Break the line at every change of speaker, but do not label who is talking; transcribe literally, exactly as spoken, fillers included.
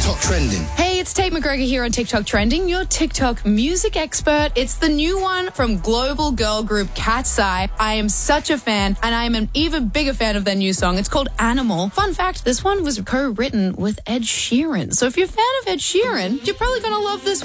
TikTok trending.
Hey, it's Tate McGregor here on TikTok Trending, your TikTok music expert. It's the new one from global girl group Cat's Eye. I am such a fan, and I am an even bigger fan of their new song. It's called Animal. Fun fact, this one was co-written with Ed Sheeran. So if you're a fan of Ed Sheeran, you're probably going to love this